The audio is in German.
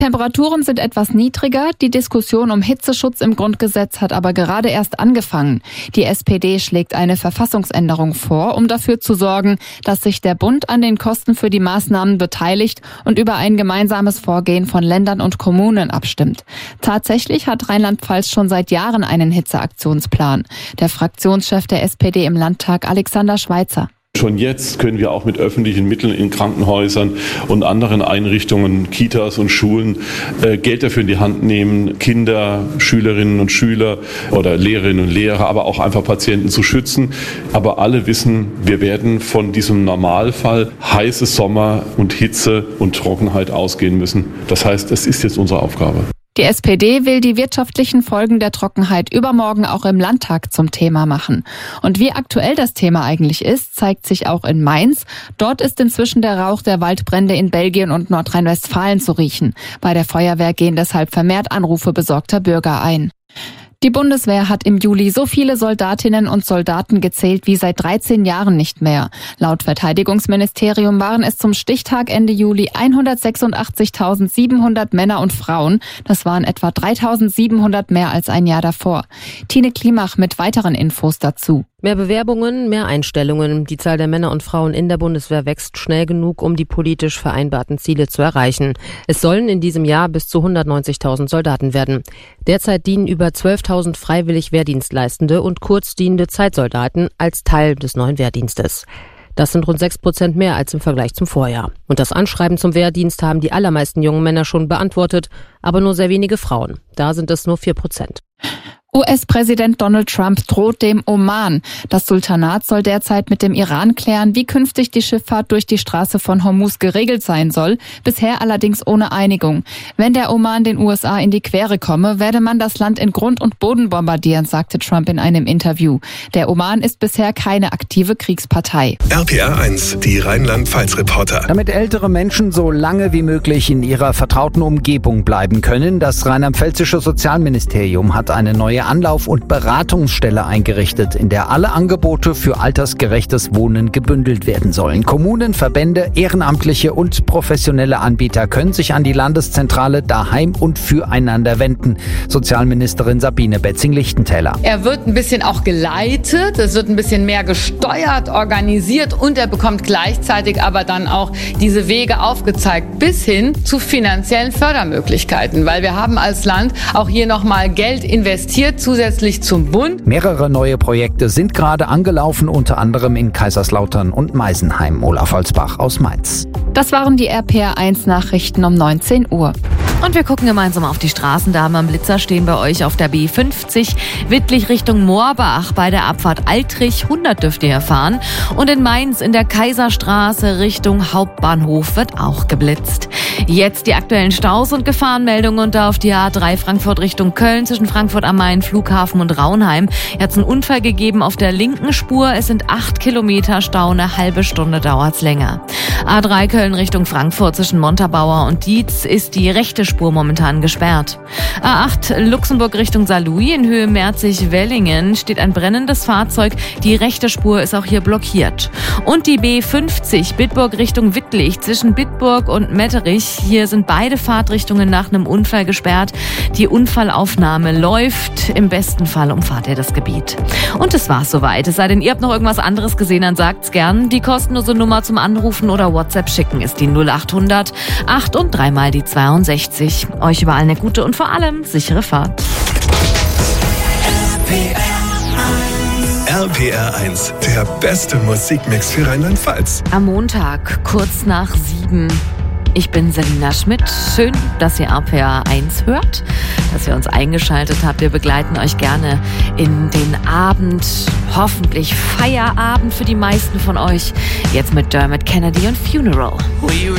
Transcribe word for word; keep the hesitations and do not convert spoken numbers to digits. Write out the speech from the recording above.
Temperaturen sind etwas niedriger, die Diskussion um Hitzeschutz im Grundgesetz hat aber gerade erst angefangen. Die S P D schlägt eine Verfassungsänderung vor, um dafür zu sorgen, dass sich der Bund an den Kosten für die Maßnahmen beteiligt und über ein gemeinsames Vorgehen von Ländern und Kommunen abstimmt. Tatsächlich hat Rheinland-Pfalz schon seit Jahren einen Hitzeaktionsplan. Der Fraktionschef der S P D im Landtag, Alexander Schweitzer. Schon jetzt können wir auch mit öffentlichen Mitteln in Krankenhäusern und anderen Einrichtungen, Kitas und Schulen äh, Geld dafür in die Hand nehmen, Kinder, Schülerinnen und Schüler oder Lehrerinnen und Lehrer, aber auch einfach Patienten zu schützen. Aber alle wissen, wir werden von diesem Normalfall heiße Sommer und Hitze und Trockenheit ausgehen müssen. Das heißt, es ist jetzt unsere Aufgabe. Die S P D will die wirtschaftlichen Folgen der Trockenheit übermorgen auch im Landtag zum Thema machen. Und wie aktuell das Thema eigentlich ist, zeigt sich auch in Mainz. Dort ist inzwischen der Rauch der Waldbrände in Belgien und Nordrhein-Westfalen zu riechen. Bei der Feuerwehr gehen deshalb vermehrt Anrufe besorgter Bürger ein. Die Bundeswehr hat im Juli so viele Soldatinnen und Soldaten gezählt wie seit dreizehn Jahren nicht mehr. Laut Verteidigungsministerium waren es zum Stichtag Ende Juli hundertsechsundachtzigtausendsiebenhundert Männer und Frauen. Das waren etwa dreitausendsiebenhundert mehr als ein Jahr davor. Tine Klimach mit weiteren Infos dazu. Mehr Bewerbungen, mehr Einstellungen. Die Zahl der Männer und Frauen in der Bundeswehr wächst schnell genug, um die politisch vereinbarten Ziele zu erreichen. Es sollen in diesem Jahr bis zu hundertneunzigtausend Soldaten werden. Derzeit dienen über zwölftausend freiwillig Wehrdienstleistende und kurzdienende Zeitsoldaten als Teil des neuen Wehrdienstes. Das sind rund sechs Prozent mehr als im Vergleich zum Vorjahr. Und das Anschreiben zum Wehrdienst haben die allermeisten jungen Männer schon beantwortet, aber nur sehr wenige Frauen. Da sind es nur vier Prozent. U S-Präsident Donald Trump droht dem Oman. Das Sultanat soll derzeit mit dem Iran klären, wie künftig die Schifffahrt durch die Straße von Hormuz geregelt sein soll, bisher allerdings ohne Einigung. Wenn der Oman den U S A in die Quere komme, werde man das Land in Grund und Boden bombardieren, sagte Trump in einem Interview. Der Oman ist bisher keine aktive Kriegspartei. R P R eins, die Rheinland-Pfalz-Reporter. Damit ältere Menschen so lange wie möglich in ihrer vertrauten Umgebung bleiben können, das rheinland-pfälzische Sozialministerium hat eine neue Anlauf- und Beratungsstelle eingerichtet, in der alle Angebote für altersgerechtes Wohnen gebündelt werden sollen. Kommunen, Verbände, ehrenamtliche und professionelle Anbieter können sich an die Landeszentrale Daheim und Füreinander wenden. Sozialministerin Sabine Betzing-Lichtentäler. Er wird ein bisschen auch geleitet, es wird ein bisschen mehr gesteuert, organisiert und er bekommt gleichzeitig aber dann auch diese Wege aufgezeigt bis hin zu finanziellen Fördermöglichkeiten, weil wir haben als Land auch hier nochmal Geld investiert, zusätzlich zum Bund. Mehrere neue Projekte sind gerade angelaufen, unter anderem in Kaiserslautern und Meisenheim. Olaf Holzbach aus Mainz. Das waren die R P R eins Nachrichten um neunzehn Uhr. Und wir gucken gemeinsam auf die Straßen. Da haben wir einen Blitzer stehen bei euch auf der B fünfzig. Wittlich Richtung Moorbach bei der Abfahrt Altrich. hundert dürft ihr fahren. Und in Mainz in der Kaiserstraße Richtung Hauptbahnhof wird auch geblitzt. Jetzt die aktuellen Staus und Gefahrenmeldungen und da auf die A drei Frankfurt Richtung Köln zwischen Frankfurt am Main, Flughafen und Raunheim. Hier hat es einen Unfall gegeben auf der linken Spur. Es sind acht Kilometer Stau, eine halbe Stunde dauert's länger. A drei Köln Richtung Frankfurt zwischen Montabaur und Dietz ist die rechte Spur momentan gesperrt. A acht Luxemburg Richtung Saarlouis in Höhe Merzig-Wellingen steht ein brennendes Fahrzeug. Die rechte Spur ist auch hier blockiert. Und die B fünfzig Bitburg Richtung Wittlich zwischen Bitburg und Metterich. Hier sind beide Fahrtrichtungen nach einem Unfall gesperrt. Die Unfallaufnahme läuft. Im besten Fall umfahrt ihr das Gebiet. Und es war's soweit. Es sei denn, ihr habt noch irgendwas anderes gesehen, dann sagt's gern. Die kostenlose Nummer zum Anrufen oder WhatsApp schicken ist die null acht hundert acht und dreimal die zweiundsechzig. Euch überall eine gute und vor allem sichere Fahrt. R P R eins, der beste Musikmix für Rheinland-Pfalz. Am Montag, kurz nach sieben. Ich bin Selina Schmidt. Schön, dass ihr R P R eins hört, dass ihr uns eingeschaltet habt. Wir begleiten euch gerne in den Abend, hoffentlich Feierabend für die meisten von euch. Jetzt mit Dermot Kennedy und Funeral. We